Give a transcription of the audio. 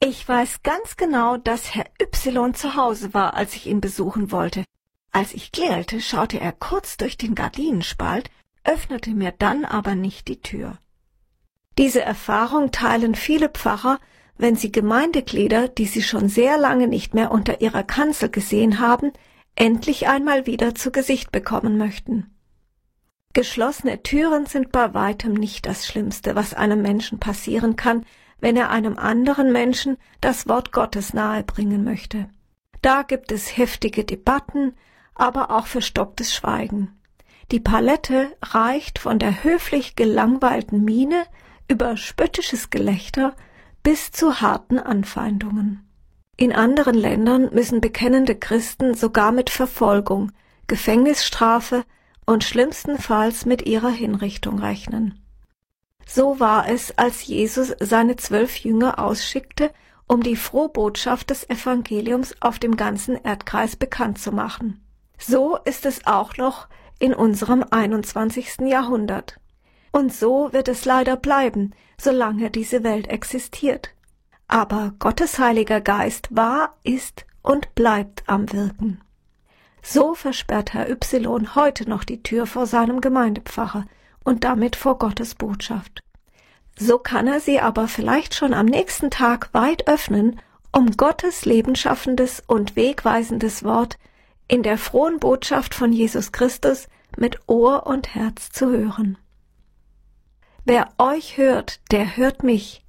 Ich weiß ganz genau, dass Herr Y zu Hause war, als ich ihn besuchen wollte. Als ich klingelte, schaute er kurz durch den Gardinenspalt, öffnete mir dann aber nicht die Tür. Diese Erfahrung teilen viele Pfarrer, wenn sie Gemeindeglieder, die sie schon sehr lange nicht mehr unter ihrer Kanzel gesehen haben, endlich einmal wieder zu Gesicht bekommen möchten. Geschlossene Türen sind bei weitem nicht das Schlimmste, was einem Menschen passieren kann, wenn er einem anderen Menschen das Wort Gottes nahebringen möchte. Da gibt es heftige Debatten, aber auch verstocktes Schweigen. Die Palette reicht von der höflich gelangweilten Miene über spöttisches Gelächter bis zu harten Anfeindungen. In anderen Ländern müssen bekennende Christen sogar mit Verfolgung, Gefängnisstrafe und schlimmstenfalls mit ihrer Hinrichtung rechnen. So war es, als Jesus seine 12 Jünger ausschickte, um die Frohbotschaft des Evangeliums auf dem ganzen Erdkreis bekannt zu machen. So ist es auch noch in unserem 21. Jahrhundert. Und so wird es leider bleiben, solange diese Welt existiert. Aber Gottes Heiliger Geist war, ist und bleibt am Wirken. So versperrt Herr Y heute noch die Tür vor seinem Gemeindepfarrer und damit vor Gottes Botschaft. So kann er sie aber vielleicht schon am nächsten Tag weit öffnen, um Gottes lebensschaffendes und wegweisendes Wort in der frohen Botschaft von Jesus Christus mit Ohr und Herz zu hören. Wer euch hört, der hört mich,